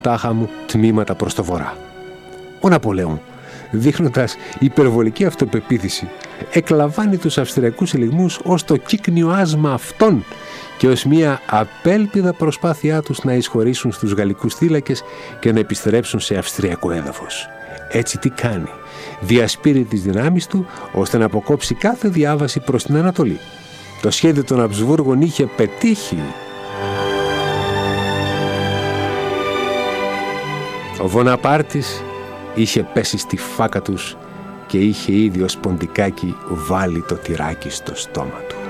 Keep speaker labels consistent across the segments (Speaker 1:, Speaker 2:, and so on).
Speaker 1: τάχα μου τμήματα προς το βορρά. Ο Ναπολέον, δείχνοντας υπερβολική αυτοπεποίθηση, εκλαμβάνει τους αυστριακούς ελιγμούς ως το κύκνιο άσμα αυτών και ως μια απέλπιδα προσπάθειά τους να εισχωρήσουν στους γαλλικούς θύλακες και να επιστρέψουν σε αυστριακό έδαφος. Έτσι τι κάνει? Διασπείρει τις δυνάμεις του ώστε να αποκόψει κάθε διάβαση προς την Ανατολή. Το σχέδιο των Αμπσβούργων είχε πετύχει. Ο Βοναπάρτης είχε πέσει στη φάκα τους και είχε ήδη ως ποντικάκι βάλει το τυράκι στο στόμα του.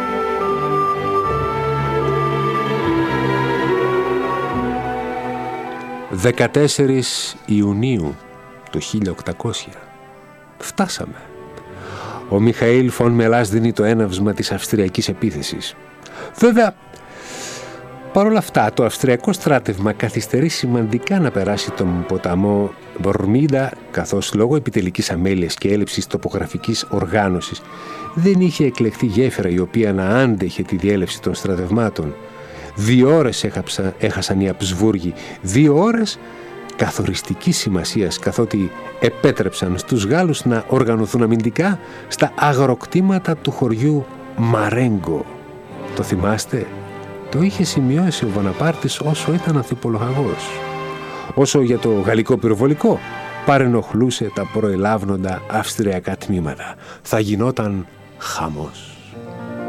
Speaker 1: «14 Ιουνίου του 1800. Φτάσαμε. Ο Μιχαήλ Φον Μελάς δίνει το έναυσμα της αυστριακής επίθεσης. Βέβαια, παρόλα αυτά, το αυστριακό στράτευμα καθυστερεί σημαντικά να περάσει τον ποταμό Μπορμίντα, καθώς λόγω επιτελικής αμέλειας και έλλειψης τοπογραφικής οργάνωσης δεν είχε εκλεχθεί γέφυρα η οποία να άντεχε τη διέλευση των στρατευμάτων. 2 ώρες έχασαν οι Αμπσβούργοι, 2 ώρες καθοριστικής σημασίας, καθότι επέτρεψαν στους Γάλλους να οργανωθούν αμυντικά στα αγροκτήματα του χωριού Μαρέγκο. Το θυμάστε? Το είχε σημειώσει ο Βοναπάρτης όσο ήταν ανθιπολογαγός. Όσο για το γαλλικό πυροβολικό, παρενοχλούσε τα προελάβνοντα αυστριακά τμήματα. Θα γινόταν χαμός.